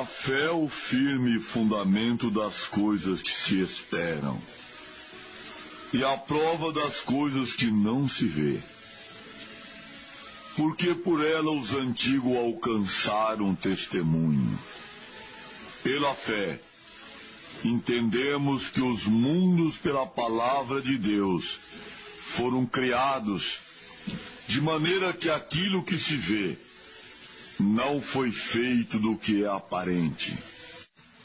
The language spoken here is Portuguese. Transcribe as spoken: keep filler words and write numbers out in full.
a fé o firme fundamento das coisas que se esperam, e a prova das coisas que não se vê. Porque por ela os antigos alcançaram testemunho. Pela fé, entendemos que os mundos pela palavra de Deus foram criados, de maneira que aquilo que se vê não foi feito do que é aparente.